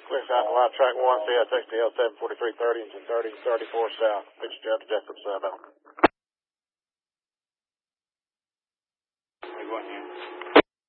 Clear south of live track 1, CSX TL 74330, engine 3034 south. Pitch jet to Jessup 7. Good one here.